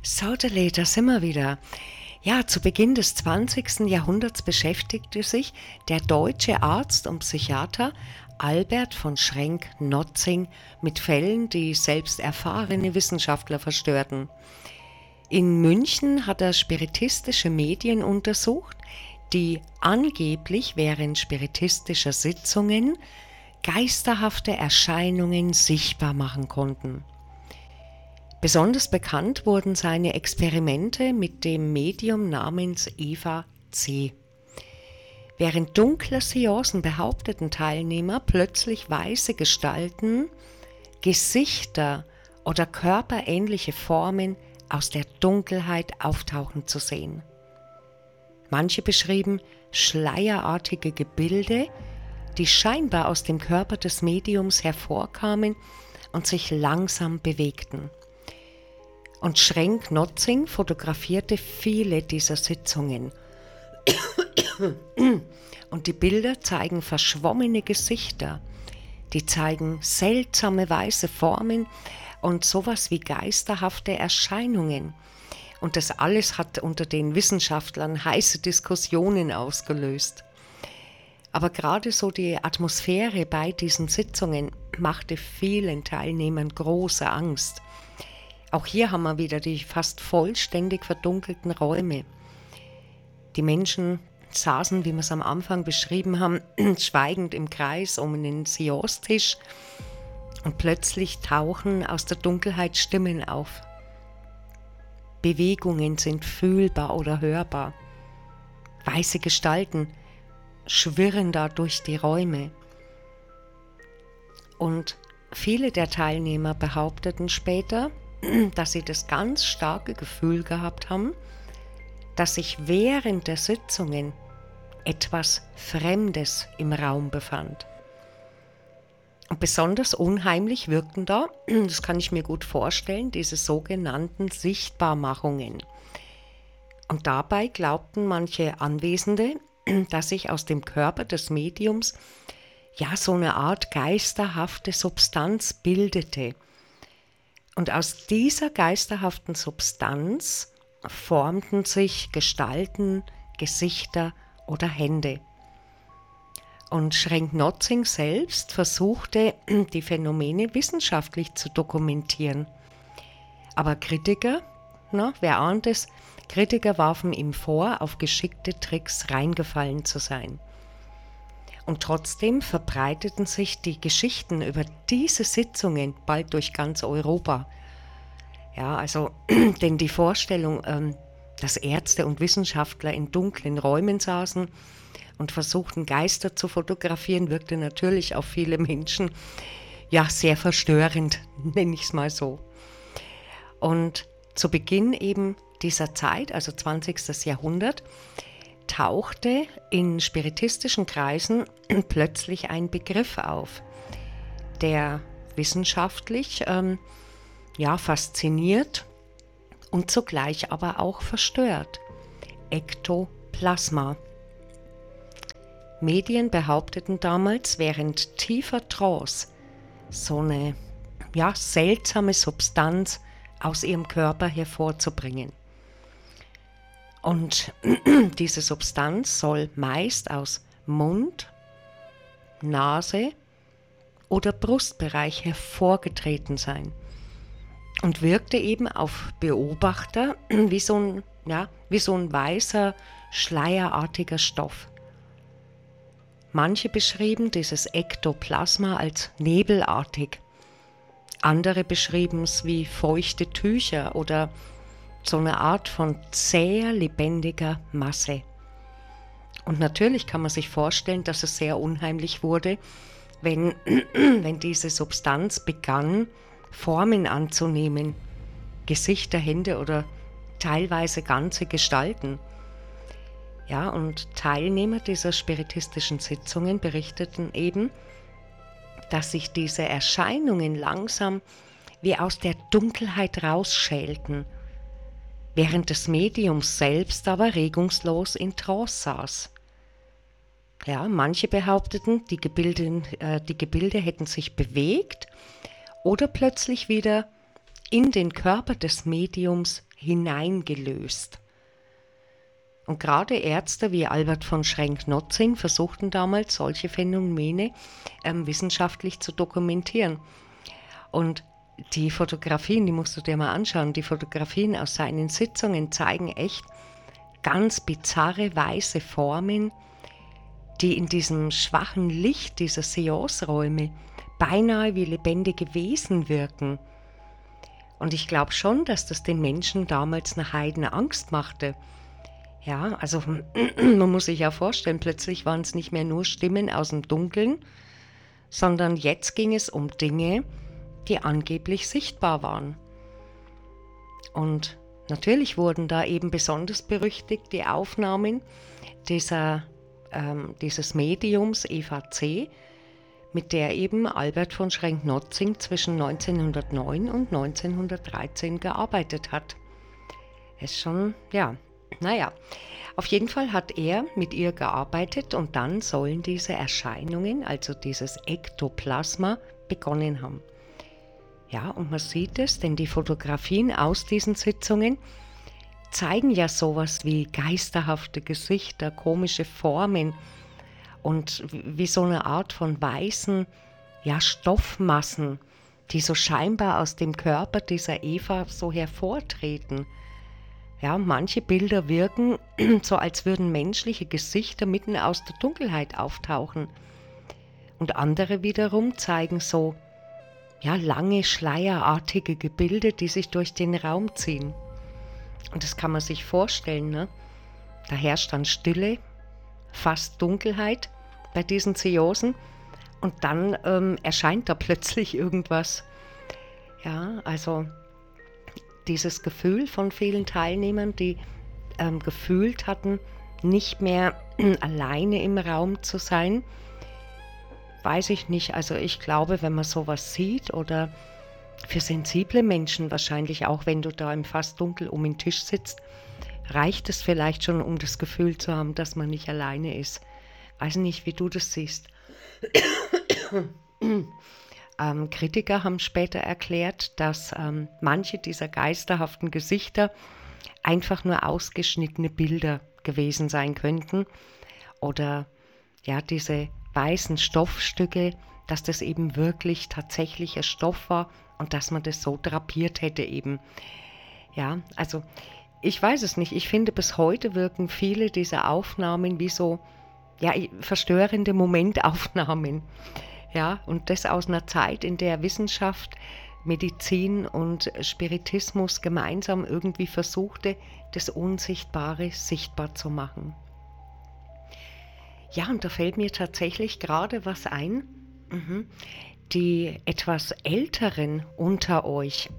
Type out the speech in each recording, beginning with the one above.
Saudele, da sind wir wieder. Ja, zu Beginn des 20. Jahrhunderts beschäftigte sich der deutsche Arzt und Psychiater Albert von Schrenck-Notzing mit Fällen, die selbst erfahrene Wissenschaftler verstörten. In München hat er spiritistische Medien untersucht, die angeblich während spiritistischer Sitzungen geisterhafte Erscheinungen sichtbar machen konnten. Besonders bekannt wurden seine Experimente mit dem Medium namens Eva C. Während dunkler Seancen behaupteten Teilnehmer plötzlich weiße Gestalten, Gesichter oder körperähnliche Formen aus der Dunkelheit auftauchen zu sehen. Manche beschrieben schleierartige Gebilde, die scheinbar aus dem Körper des Mediums hervorkamen und sich langsam bewegten. Und Schrenck-Notzing fotografierte viele dieser Sitzungen. Und die Bilder zeigen verschwommene Gesichter, die zeigen seltsame weiße Formen und sowas wie geisterhafte Erscheinungen. Und das alles hat unter den Wissenschaftlern heiße Diskussionen ausgelöst. Aber gerade so die Atmosphäre bei diesen Sitzungen machte vielen Teilnehmern große Angst. Auch hier haben wir wieder die fast vollständig verdunkelten Räume. Die Menschen saßen, wie wir es am Anfang beschrieben haben, schweigend im Kreis um einen Seance-Tisch und plötzlich tauchen aus der Dunkelheit Stimmen auf. Bewegungen sind fühlbar oder hörbar. Weiße Gestalten schwirren da durch die Räume. Und viele der Teilnehmer behaupteten später, dass sie das ganz starke Gefühl gehabt haben, dass sich während der Sitzungen etwas Fremdes im Raum befand. Und besonders unheimlich wirkten da, das kann ich mir gut vorstellen, diese sogenannten Sichtbarmachungen. Und dabei glaubten manche Anwesende, dass sich aus dem Körper des Mediums ja so eine Art geisterhafte Substanz bildete. Und aus dieser geisterhaften Substanz formten sich Gestalten, Gesichter oder Hände. Und Schrenck-Notzing selbst versuchte, die Phänomene wissenschaftlich zu dokumentieren. Aber Kritiker, wer ahnt es, Kritiker warfen ihm vor, auf geschickte Tricks reingefallen zu sein. Und trotzdem verbreiteten sich die Geschichten über diese Sitzungen bald durch ganz Europa. Ja, also, denn die Vorstellung, dass Ärzte und Wissenschaftler in dunklen Räumen saßen und versuchten, Geister zu fotografieren, wirkte natürlich auf viele Menschen ja sehr verstörend, nenne ich es mal so. Und zu Beginn eben dieser Zeit, also 20. Jahrhundert, tauchte in spiritistischen Kreisen plötzlich ein Begriff auf, der wissenschaftlich fasziniert und zugleich aber auch verstört. Ektoplasma. Medien behaupteten damals, während tiefer Trance so eine seltsame Substanz aus ihrem Körper hervorzubringen. Und diese Substanz soll meist aus Mund, Nase oder Brustbereich hervorgetreten sein und wirkte eben auf Beobachter wie so ein weißer, schleierartiger Stoff. Manche beschrieben dieses Ektoplasma als nebelartig, andere beschrieben es wie feuchte Tücher oder so eine Art von zäher, lebendiger Masse. Und natürlich kann man sich vorstellen, dass es sehr unheimlich wurde, wenn diese Substanz begann, Formen anzunehmen, Gesichter, Hände oder teilweise ganze Gestalten. Ja, und Teilnehmer dieser spiritistischen Sitzungen berichteten eben, dass sich diese Erscheinungen langsam wie aus der Dunkelheit rausschälten, während das Medium selbst aber regungslos in Trance saß. Ja, manche behaupteten, die Gebilde hätten sich bewegt oder plötzlich wieder in den Körper des Mediums hineingelöst. Und gerade Ärzte wie Albert von Schrenck-Notzing versuchten damals, solche Phänomene wissenschaftlich zu dokumentieren. Und die Fotografien, die musst du dir mal anschauen, die Fotografien aus seinen Sitzungen zeigen echt ganz bizarre weiße Formen, die in diesem schwachen Licht dieser Seance-Räume beinahe wie lebendige Wesen wirken. Und ich glaube schon, dass das den Menschen damals eine Heidenangst machte. Ja, also man muss sich ja vorstellen, plötzlich waren es nicht mehr nur Stimmen aus dem Dunkeln, sondern jetzt ging es um Dinge, die angeblich sichtbar waren. Und natürlich wurden da eben besonders berüchtigt die Aufnahmen dieses Mediums Eva C., mit der eben Albert von Schrenck-Notzing zwischen 1909 und 1913 gearbeitet hat. Ist schon, ja, naja. Auf jeden Fall hat er mit ihr gearbeitet und dann sollen diese Erscheinungen, also dieses Ektoplasma, begonnen haben. Ja, und man sieht es, denn die Fotografien aus diesen Sitzungen zeigen ja sowas wie geisterhafte Gesichter, komische Formen und wie so eine Art von weißen, ja, Stoffmassen, die so scheinbar aus dem Körper dieser Eva so hervortreten. Ja, manche Bilder wirken so, als würden menschliche Gesichter mitten aus der Dunkelheit auftauchen. Und andere wiederum zeigen so, ja, lange schleierartige Gebilde, die sich durch den Raum ziehen. Und das kann man sich vorstellen, ne? Da herrscht dann Stille, fast Dunkelheit bei diesen Seancen und dann erscheint da plötzlich irgendwas. Ja, also dieses Gefühl von vielen Teilnehmern, die gefühlt hatten, nicht mehr alleine im Raum zu sein, weiß ich nicht. Also ich glaube, wenn man sowas sieht oder für sensible Menschen wahrscheinlich auch, wenn du da im fast dunkel um den Tisch sitzt, reicht es vielleicht schon, um das Gefühl zu haben, dass man nicht alleine ist. Weiß nicht, wie du das siehst. Kritiker haben später erklärt, dass manche dieser geisterhaften Gesichter einfach nur ausgeschnittene Bilder gewesen sein könnten oder ja, diese weißen Stoffstücke, dass das eben wirklich tatsächlicher Stoff war und dass man das so drapiert hätte eben. Ja, also ich weiß es nicht. Ich finde, bis heute wirken viele dieser Aufnahmen wie so, ja, verstörende Momentaufnahmen. Ja, und das aus einer Zeit, in der Wissenschaft, Medizin und Spiritismus gemeinsam irgendwie versuchte, das Unsichtbare sichtbar zu machen. Ja, und da fällt mir tatsächlich gerade was ein. Die etwas Älteren unter euch,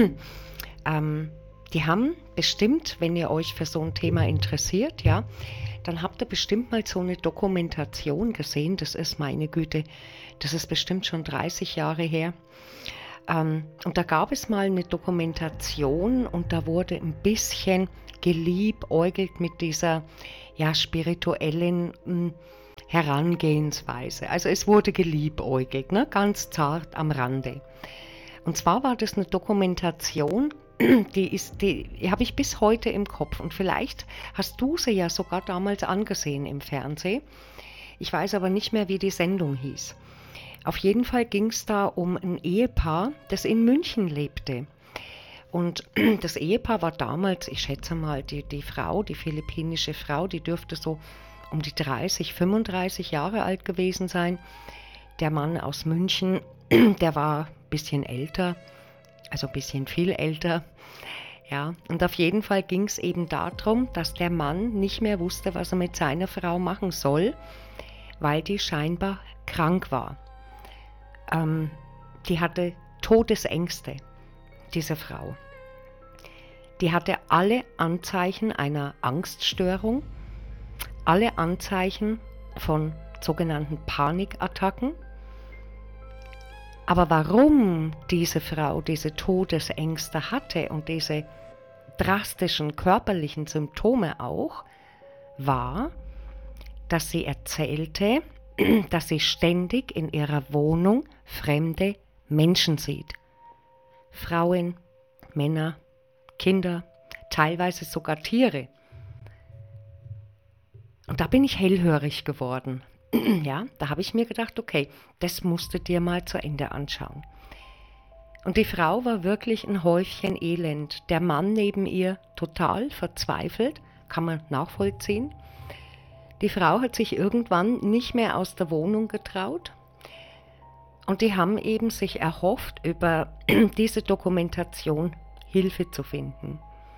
die haben bestimmt, wenn ihr euch für so ein Thema interessiert, ja, dann habt ihr bestimmt mal so eine Dokumentation gesehen. Das ist, meine Güte, das ist bestimmt schon 30 Jahre her. Und da gab es mal eine Dokumentation und da wurde ein bisschen geliebäugelt mit dieser, ja, spirituellen Herangehensweise. Also es wurde geliebäugelt, ne? Ganz zart am Rande. Und zwar war das eine Dokumentation, die habe ich bis heute im Kopf und vielleicht hast du sie ja sogar damals angesehen im Fernsehen. Ich weiß aber nicht mehr, wie die Sendung hieß. Auf jeden Fall ging es da um ein Ehepaar, das in München lebte. Und das Ehepaar war damals, ich schätze mal, die Frau, die philippinische Frau, die dürfte so um die 30, 35 Jahre alt gewesen sein. Der Mann aus München, der war ein bisschen älter, also ein bisschen viel älter. Ja, und auf jeden Fall ging es eben darum, dass der Mann nicht mehr wusste, was er mit seiner Frau machen soll, weil die scheinbar krank war. Die hatte Todesängste, diese Frau. Die hatte alle Anzeichen einer Angststörung, alle Anzeichen von sogenannten Panikattacken. Aber warum diese Frau diese Todesängste hatte und diese drastischen körperlichen Symptome auch, war, dass sie erzählte, dass sie ständig in ihrer Wohnung fremde Menschen sieht. Frauen, Männer, Kinder, teilweise sogar Tiere. Und da bin ich hellhörig geworden. Ja, da habe ich mir gedacht, okay, das musst du dir mal zu Ende anschauen. Und die Frau war wirklich ein Häufchen Elend. Der Mann neben ihr total verzweifelt, kann man nachvollziehen. Die Frau hat sich irgendwann nicht mehr aus der Wohnung getraut. Und die haben eben sich erhofft, über diese Dokumentation Hilfe zu finden.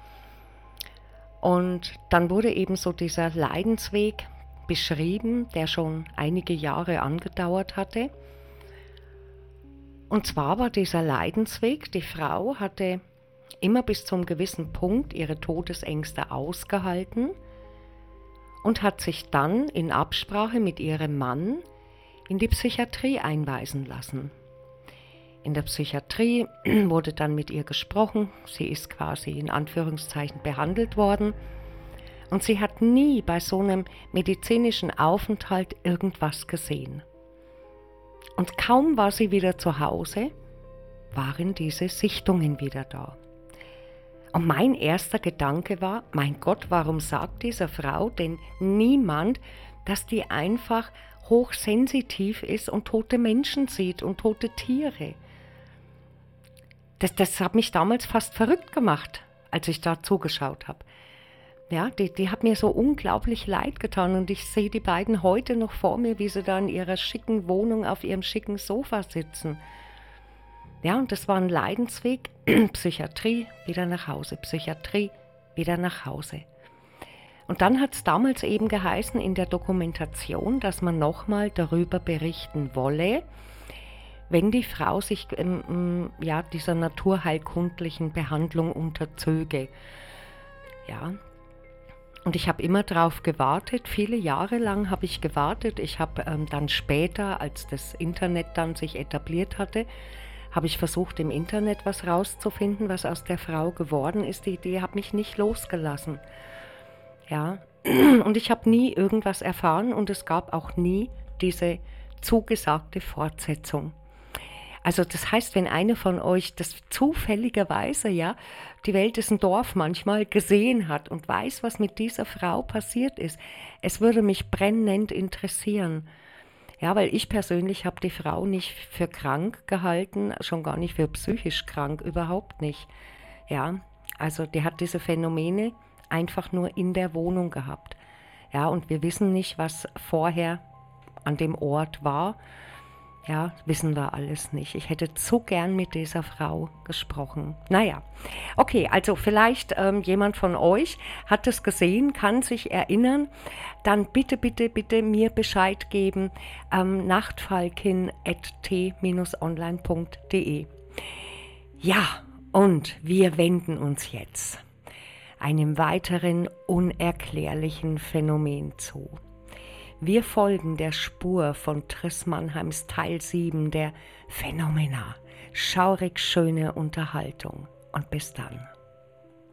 Und dann wurde eben so dieser Leidensweg beschrieben, der schon einige Jahre angedauert hatte. Und zwar war dieser Leidensweg, die Frau hatte immer bis zum gewissen Punkt ihre Todesängste ausgehalten und hat sich dann in Absprache mit ihrem Mann in die Psychiatrie einweisen lassen. In der Psychiatrie wurde dann mit ihr gesprochen, sie ist quasi in Anführungszeichen behandelt worden und sie hat nie bei so einem medizinischen Aufenthalt irgendwas gesehen. Und kaum war sie wieder zu Hause, waren diese Sichtungen wieder da. Und mein erster Gedanke war, mein Gott, warum sagt dieser Frau denn niemand, dass die einfach hochsensitiv ist und tote Menschen sieht und tote Tiere? Das hat mich damals fast verrückt gemacht, als ich da zugeschaut habe. Ja, die hat mir so unglaublich leid getan und ich sehe die beiden heute noch vor mir, wie sie da in ihrer schicken Wohnung auf ihrem schicken Sofa sitzen. Ja, und das war ein Leidensweg, Psychiatrie, wieder nach Hause, Psychiatrie, wieder nach Hause. Und dann hat es damals eben geheißen in der Dokumentation, dass man nochmal darüber berichten wolle, wenn die Frau sich dieser naturheilkundlichen Behandlung unterzöge. Ja, und ich habe immer darauf gewartet, viele Jahre lang habe ich gewartet. Ich habe dann später, als das Internet dann sich etabliert hatte, habe ich versucht, im Internet was rauszufinden, was aus der Frau geworden ist. Die Idee hat mich nicht losgelassen. Ja, und ich habe nie irgendwas erfahren und es gab auch nie diese zugesagte Fortsetzung. Also das heißt, wenn einer von euch das zufälligerweise, ja, die Welt ist ein Dorf manchmal, gesehen hat und weiß, was mit dieser Frau passiert ist, es würde mich brennend interessieren. Ja, weil ich persönlich habe die Frau nicht für krank gehalten, schon gar nicht für psychisch krank, überhaupt nicht. Ja, also die hat diese Phänomene einfach nur in der Wohnung gehabt. Ja, und wir wissen nicht, was vorher an dem Ort war. Ja, wissen wir alles nicht. Ich hätte zu gern mit dieser Frau gesprochen. Naja, okay, also vielleicht jemand von euch hat es gesehen, kann sich erinnern. Dann bitte, bitte, bitte mir Bescheid geben. nachtfalkin@t-online.de. Ja, und wir wenden uns jetzt einem weiteren unerklärlichen Phänomen zu. Wir folgen der Spur von Triss Mannheims Teil 7 der Phänomena. Schaurig schöne Unterhaltung und bis dann.